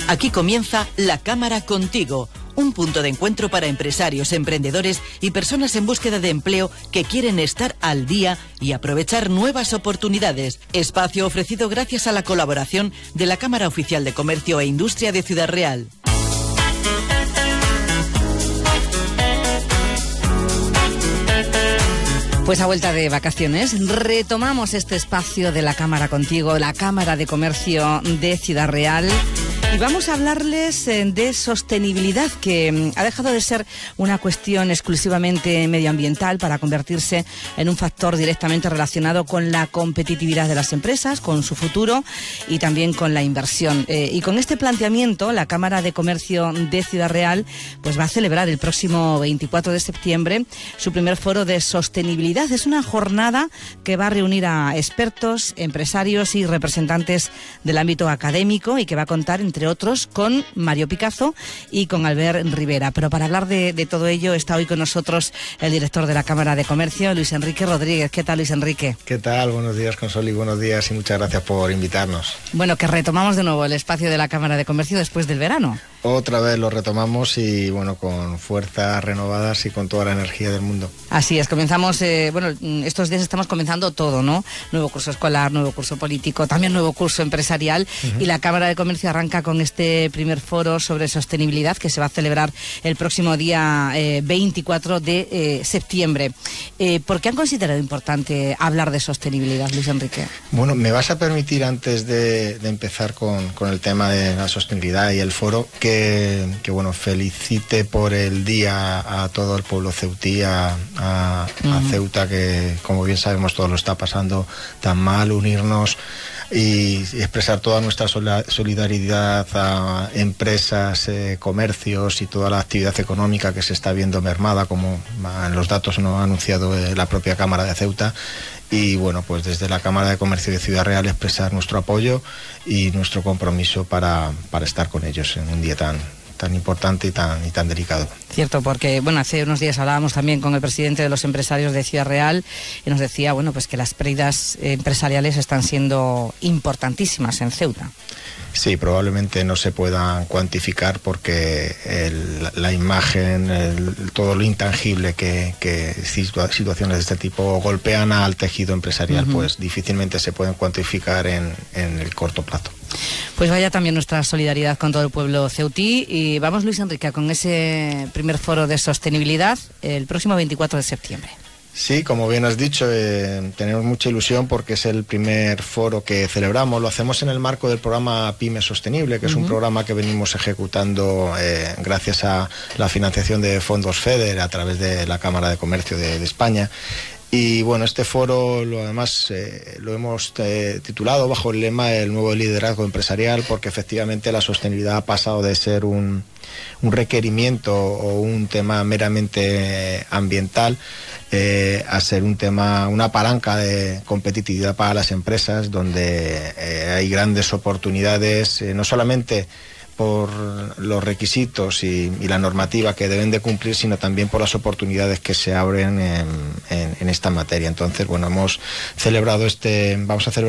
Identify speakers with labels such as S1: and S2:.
S1: Aquí comienza La Cámara Contigo, un punto de encuentro para empresarios, emprendedores y personas en búsqueda de empleo que quieren estar al día y aprovechar nuevas oportunidades. Espacio ofrecido gracias a la colaboración de la Cámara Oficial de Comercio e Industria de Ciudad Real.
S2: Pues a vuelta de vacaciones retomamos este espacio de La Cámara Contigo, la Cámara de Comercio de Ciudad Real. Y vamos a hablarles de sostenibilidad, que ha dejado de ser una cuestión exclusivamente medioambiental para convertirse en un factor directamente relacionado con la competitividad de las empresas, con su futuro y también con la inversión. Y con este planteamiento, la Cámara de Comercio de Ciudad Real pues va a celebrar el próximo 24 de septiembre su primer foro de sostenibilidad. Es una jornada que va a reunir a expertos, empresarios y representantes del ámbito académico y que va a contar, entre otros, con Mario Picazo y con Albert Rivera. Pero para hablar de todo ello está hoy con nosotros el director de la Cámara de Comercio, Luis Enrique Rodríguez. ¿Qué tal, Luis Enrique?
S3: ¿Qué tal? Buenos días, Consoli, buenos días y muchas gracias por invitarnos.
S2: Bueno, que retomamos de nuevo el espacio de la Cámara de Comercio después del verano.
S3: Otra vez lo retomamos y bueno, con fuerzas renovadas y con toda la energía del mundo.
S2: Así es, comenzamos, estos días estamos comenzando todo, ¿no? Nuevo curso escolar, nuevo curso político, también nuevo curso empresarial, y la Cámara de Comercio arranca con este primer foro sobre sostenibilidad que se va a celebrar el próximo día 24 de septiembre. ¿Por qué han considerado importante hablar de sostenibilidad, Luis Enrique?
S3: Bueno, me vas a permitir, antes de empezar con el tema de la sostenibilidad y el foro, que bueno, felicite por el día a todo el pueblo ceutí, a Ceuta, que como bien sabemos todo lo está pasando tan mal, unirnos y expresar toda nuestra solidaridad a empresas, comercios y toda la actividad económica que se está viendo mermada, como en los datos nos ha anunciado la propia Cámara de Ceuta. Y bueno, pues desde la Cámara de Comercio de Ciudad Real expresar nuestro apoyo y nuestro compromiso para estar con ellos en un día tan importante y tan delicado.
S2: Cierto, porque bueno, hace unos días hablábamos también con el presidente de los empresarios de Ciudad Real y nos decía, bueno, pues que las pérdidas empresariales están siendo importantísimas en Ceuta.
S3: Sí, probablemente no se puedan cuantificar porque la imagen, todo lo intangible que situaciones de este tipo golpean al tejido empresarial, pues difícilmente se pueden cuantificar en el corto plazo.
S2: Pues vaya también nuestra solidaridad con todo el pueblo ceutí. Y vamos, Luis Enrique, con ese primer foro de sostenibilidad el próximo 24 de septiembre.
S3: Sí, como bien has dicho, tenemos mucha ilusión porque es el primer foro que celebramos. Lo hacemos en el marco del programa PYME Sostenible, que es un programa que venimos ejecutando gracias a la financiación de fondos FEDER a través de la Cámara de Comercio de España. Y bueno, este foro además lo hemos titulado bajo el lema El nuevo liderazgo empresarial, porque efectivamente la sostenibilidad ha pasado de ser un requerimiento o un tema meramente ambiental a ser un tema, una palanca de competitividad para las empresas, donde hay grandes oportunidades, no solamente por los requisitos y la normativa que deben de cumplir, sino también por las oportunidades que se abren en esta materia. Entonces, bueno, vamos a celebrar